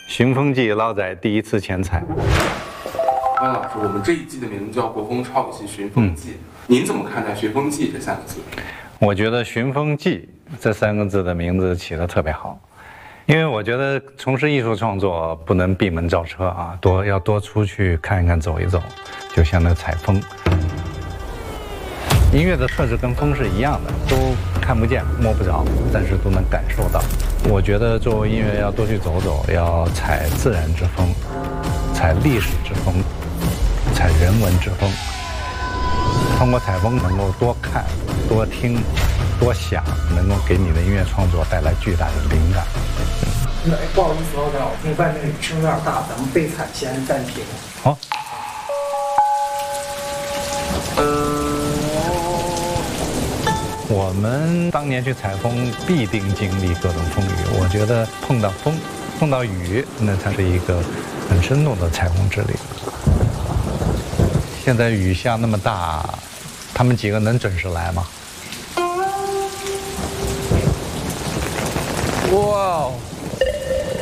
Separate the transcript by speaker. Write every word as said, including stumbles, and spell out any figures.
Speaker 1: 寻风记捞仔第一次前采。
Speaker 2: 关老师，我们这一季的名字叫《国风超有戏寻风记》，嗯、您怎么看待“寻风记”这三个字？
Speaker 1: 我觉得“寻风记”这三个字的名字起得特别好，因为我觉得从事艺术创作不能闭门造车啊，多要多出去看一看、走一走，就像那采风。音乐的特质跟风是一样的，都看不见、摸不着，但是都能感受到。我觉得作为音乐要多去走走，要采自然之风，采历史之风，采人文之风。通过采风能够多看、多听、多想，能够给你的音乐创作带来巨大的灵感。
Speaker 3: 嗯、哎，不好意思，老张，我听外面雨声有点大，咱们备采先暂停。
Speaker 1: 好。我们当年去采风，必定经历各种风雨。我觉得碰到风，碰到雨，那才是一个很生动的采风之旅。现在雨下那么大，他们几个能准时来吗？哇！